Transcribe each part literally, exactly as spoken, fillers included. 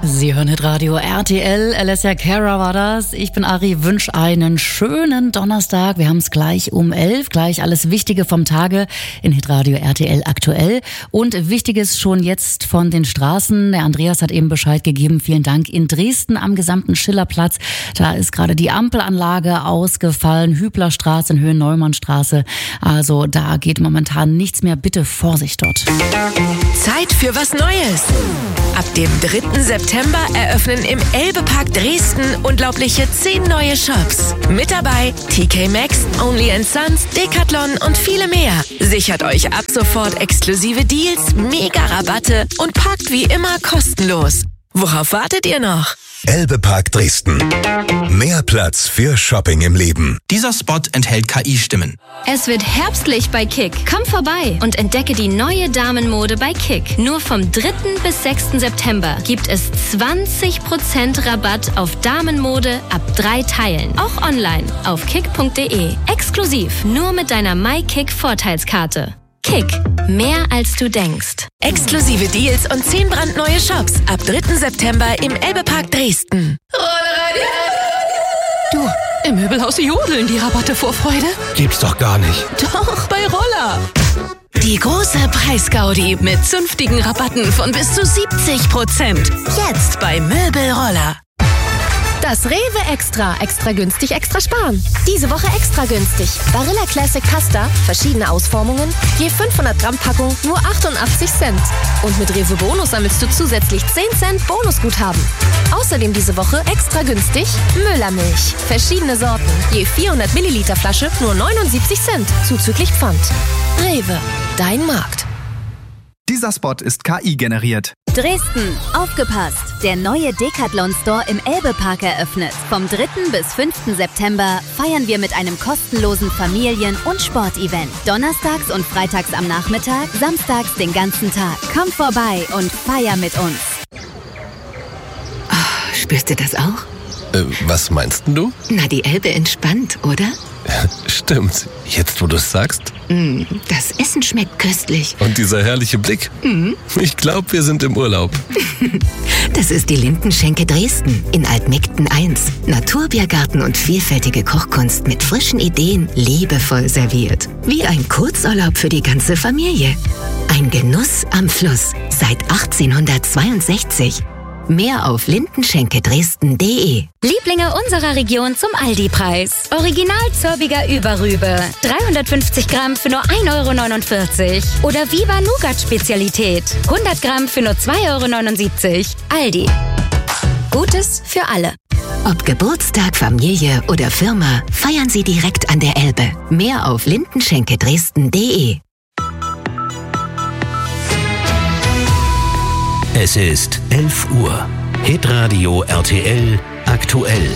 Sie hören Hitradio R T L, Alessia Cara war das. Ich bin Ari, wünsche einen schönen Donnerstag. Wir haben es gleich um elf, gleich alles Wichtige vom Tage in Hitradio R T L aktuell. Und Wichtiges schon jetzt von den Straßen. Der Andreas hat eben Bescheid gegeben, vielen Dank. In Dresden am gesamten Schillerplatz, da ist gerade die Ampelanlage ausgefallen. Hüblerstraße in Höhe Neumannstraße. Also da geht momentan nichts mehr. Bitte Vorsicht dort. Zeit für was Neues. Ab dem dritten September eröffnen im Elbe-Park Dresden unglaubliche zehn neue Shops. Mit dabei T K Maxx, Only and Sons, Decathlon und viele mehr. Sichert euch ab sofort exklusive Deals, Mega-Rabatte und parkt wie immer kostenlos. Worauf wartet ihr noch? Elbe-Park Dresden. Mehr Platz für Shopping im Leben. Dieser Spot enthält K I-Stimmen. Es wird herbstlich bei Kick. Komm vorbei und entdecke die neue Damenmode bei Kick. Nur vom dritten bis sechsten September gibt es zwanzig Prozent Rabatt auf Damenmode ab drei Teilen. Auch online auf kick punkt de. Exklusiv nur mit deiner MyKick-Vorteilskarte. Kick. Mehr als du denkst. Exklusive Deals und zehn brandneue Shops ab dritten September im Elbe-Park Dresden. Du, im Möbelhaus jodeln die Rabatte vor Freude. Gibt's doch gar nicht. Doch, bei Roller. Die große Preisgaudi mit zünftigen Rabatten von bis zu siebzig Prozent. Jetzt bei Möbelroller. Das Rewe Extra. Extra günstig, extra sparen. Diese Woche extra günstig. Barilla Classic Pasta, verschiedene Ausformungen, je fünfhundert Gramm Packung, nur achtundachtzig Cent. Und mit Rewe Bonus sammelst du zusätzlich zehn Cent Bonusguthaben. Außerdem diese Woche extra günstig Müllermilch. Verschiedene Sorten, je vierhundert Milliliter Flasche, nur neunundsiebzig Cent, zuzüglich Pfand. Rewe, dein Markt. Dieser Spot ist K I generiert. Dresden, aufgepasst! Der neue Decathlon Store im Elbe-Park eröffnet. Vom dritten bis fünften September feiern wir mit einem kostenlosen Familien- und Sportevent. Donnerstags und freitags am Nachmittag, samstags den ganzen Tag. Komm vorbei und feier mit uns. Oh, spürst du das auch? Äh, was meinst du? Na, die Elbe entspannt, oder? Stimmt. Jetzt, wo du es sagst. Mm, das Essen schmeckt köstlich. Und dieser herrliche Blick. Mm. Ich glaube, wir sind im Urlaub. Das ist die Lindenschenke Dresden in Altmegden eins. Naturbiergarten und vielfältige Kochkunst mit frischen Ideen, liebevoll serviert. Wie ein Kurzurlaub für die ganze Familie. Ein Genuss am Fluss seit achtzehnhundertzweiundsechzig. Mehr auf lindenschenke dresden punkt de. Lieblinge unserer Region zum Aldi-Preis. Original Zörbiger Überrübe. dreihundertfünfzig Gramm für nur ein Euro neunundvierzig. Oder Viva Nougat Spezialität. hundert Gramm für nur zwei Euro neunundsiebzig. Aldi. Gutes für alle. Ob Geburtstag, Familie oder Firma, feiern Sie direkt an der Elbe. Mehr auf lindenschenke dresden punkt de. Es ist elf Uhr. Hitradio R T L aktuell.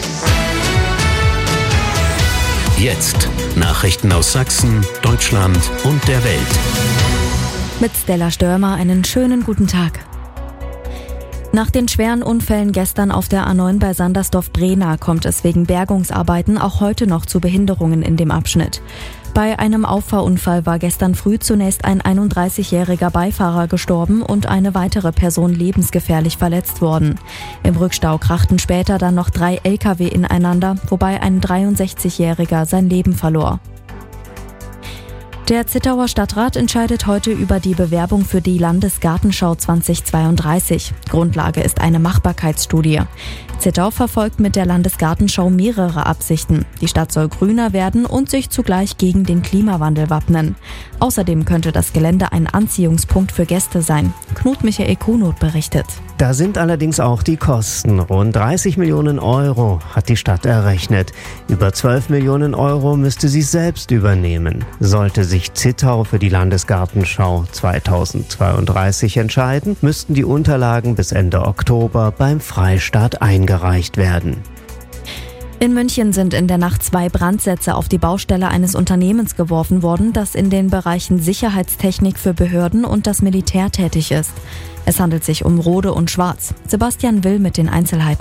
Jetzt Nachrichten aus Sachsen, Deutschland und der Welt. Mit Stella Störmer einen schönen guten Tag. Nach den schweren Unfällen gestern auf der A neun bei Sandersdorf-Brehna kommt es wegen Bergungsarbeiten auch heute noch zu Behinderungen in dem Abschnitt. Bei einem Auffahrunfall war gestern früh zunächst ein einunddreißigjähriger Beifahrer gestorben und eine weitere Person lebensgefährlich verletzt worden. Im Rückstau krachten später dann noch drei L K W ineinander, wobei ein dreiundsechzigjähriger sein Leben verlor. Der Zittauer Stadtrat entscheidet heute über die Bewerbung für die Landesgartenschau zweitausendzweiunddreißig. Grundlage ist eine Machbarkeitsstudie. Zittau verfolgt mit der Landesgartenschau mehrere Absichten. Die Stadt soll grüner werden und sich zugleich gegen den Klimawandel wappnen. Außerdem könnte das Gelände ein Anziehungspunkt für Gäste sein. Knut Michael Kuhnot berichtet. Da sind allerdings auch die Kosten. Rund dreißig Millionen Euro hat die Stadt errechnet. Über zwölf Millionen Euro müsste sie selbst übernehmen. Sollte sich Zittau für die Landesgartenschau zweitausendzweiunddreißig entscheiden, müssten die Unterlagen bis Ende Oktober beim Freistaat eingereicht werden. In München sind in der Nacht zwei Brandsätze auf die Baustelle eines Unternehmens geworfen worden, das in den Bereichen Sicherheitstechnik für Behörden und das Militär tätig ist. Es handelt sich um Rode und Schwarz. Sebastian Will mit den Einzelheiten.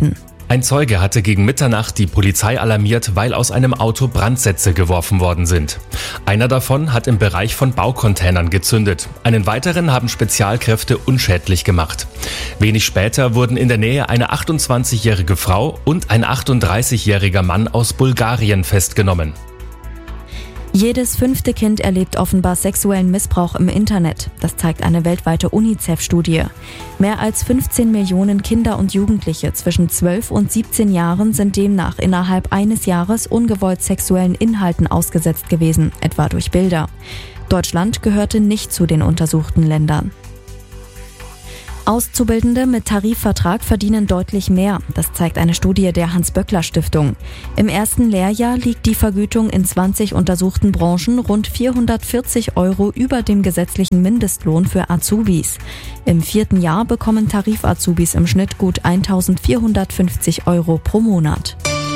Ein Zeuge hatte gegen Mitternacht die Polizei alarmiert, weil aus einem Auto Brandsätze geworfen worden sind. Einer davon hat im Bereich von Baucontainern gezündet. Einen weiteren haben Spezialkräfte unschädlich gemacht. Wenig später wurden in der Nähe eine achtundzwanzigjährige Frau und ein achtunddreißigjähriger Mann aus Bulgarien festgenommen. Jedes fünfte Kind erlebt offenbar sexuellen Missbrauch im Internet. Das zeigt eine weltweite UNICEF-Studie. Mehr als fünfzehn Millionen Kinder und Jugendliche zwischen zwölf und siebzehn Jahren sind demnach innerhalb eines Jahres ungewollt sexuellen Inhalten ausgesetzt gewesen, etwa durch Bilder. Deutschland gehörte nicht zu den untersuchten Ländern. Auszubildende mit Tarifvertrag verdienen deutlich mehr. Das zeigt eine Studie der Hans-Böckler-Stiftung. Im ersten Lehrjahr liegt die Vergütung in zwanzig untersuchten Branchen rund vierhundertvierzig Euro über dem gesetzlichen Mindestlohn für Azubis. Im vierten Jahr bekommen Tarif-Azubis im Schnitt gut eintausendvierhundertfünfzig Euro pro Monat.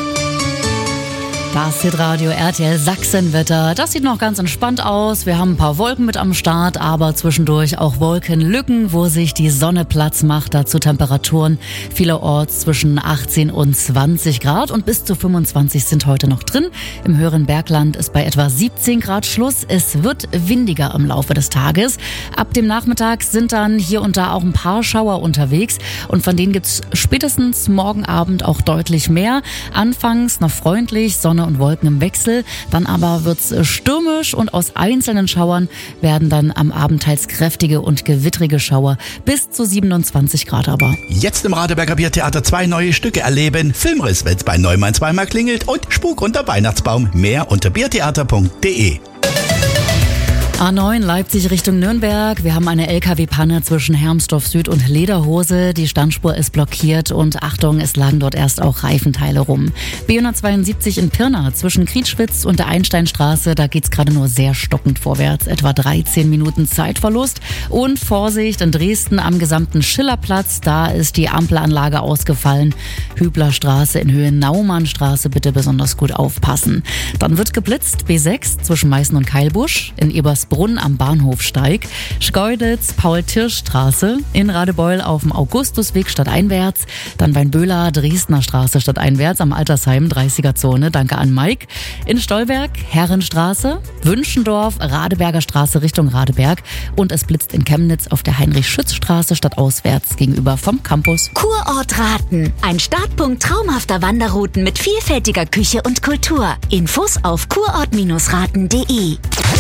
Das Hitradio R T L Sachsenwetter. Das sieht noch ganz entspannt aus. Wir haben ein paar Wolken mit am Start, aber zwischendurch auch Wolkenlücken, wo sich die Sonne Platz macht. Dazu Temperaturen vielerorts zwischen achtzehn und zwanzig Grad und bis zu fünfundzwanzig sind heute noch drin. Im höheren Bergland ist bei etwa siebzehn Grad Schluss. Es wird windiger im Laufe des Tages. Ab dem Nachmittag sind dann hier und da auch ein paar Schauer unterwegs und von denen gibt's spätestens morgen Abend auch deutlich mehr. Anfangs noch freundlich, Sonne und Wolken im Wechsel, dann aber wird's stürmisch und aus einzelnen Schauern werden dann am Abend teils kräftige und gewittrige Schauer bis zu siebenundzwanzig Grad aber. Jetzt im Radeberger Biertheater zwei neue Stücke erleben. Filmriss, wenn's bei Neumann zweimal klingelt und Spuk unter Weihnachtsbaum. Mehr unter biertheater punkt de. A neun Leipzig Richtung Nürnberg. Wir haben eine L K W-Panne zwischen Hermsdorf Süd und Lederhose. Die Standspur ist blockiert und Achtung, es lagen dort erst auch Reifenteile rum. B hundertzweiundsiebzig in Pirna zwischen Kriedschwitz und der Einsteinstraße. Da geht's gerade nur sehr stockend vorwärts. Etwa dreizehn Minuten Zeitverlust. Und Vorsicht in Dresden am gesamten Schillerplatz. Da ist die Ampelanlage ausgefallen. Hüblerstraße in Höhe Naumannstraße. Bitte besonders gut aufpassen. Dann wird geblitzt. B sechs zwischen Meißen und Keilbusch. In Ebers Brunn am Bahnhofsteig, Schkeuditz, Paul-Tirsch-Straße, in Radebeul auf dem Augustusweg stadteinwärts, dann Weinböhler, Dresdner Straße stadteinwärts am Altersheim, dreißiger Zone, danke an Mike, in Stolberg, Herrenstraße, Wünschendorf, Radeberger Straße Richtung Radeberg und es blitzt in Chemnitz auf der Heinrich-Schütz-Straße stadtauswärts gegenüber vom Campus. Kurort Raten, ein Startpunkt traumhafter Wanderrouten mit vielfältiger Küche und Kultur. Infos auf kurort raten punkt de.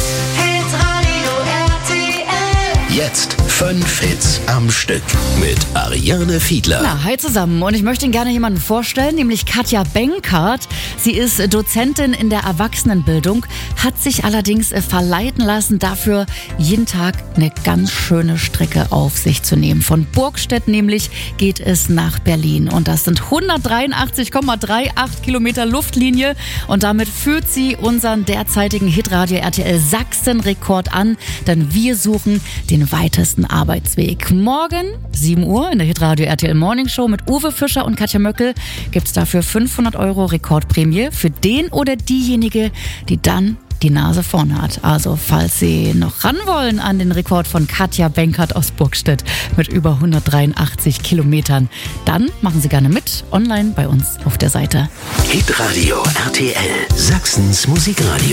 Jetzt fünf Hits am Stück mit Ariane Fiedler. Na, hi zusammen und ich möchte Ihnen gerne jemanden vorstellen, nämlich Katja Benkert. Sie ist Dozentin in der Erwachsenenbildung, hat sich allerdings verleiten lassen, dafür jeden Tag eine ganz schöne Strecke auf sich zu nehmen. Von Burgstedt nämlich geht es nach Berlin und das sind hundertdreiundachtzig Komma achtunddreißig Kilometer Luftlinie und damit führt sie unseren derzeitigen Hitradio R T L Sachsen-Rekord an, denn wir suchen den weitesten Arbeitsweg. Morgen, sieben Uhr, in der Hitradio R T L Morning Show mit Uwe Fischer und Katja Möckel gibt's dafür fünfhundert Euro Rekordprämie für den oder diejenige, die dann die Nase vorne hat. Also, falls Sie noch ran wollen an den Rekord von Katja Benkert aus Burgstedt mit über hundertdreiundachtzig Kilometern, dann machen Sie gerne mit online bei uns auf der Seite. Hitradio R T L, Sachsens Musikradio.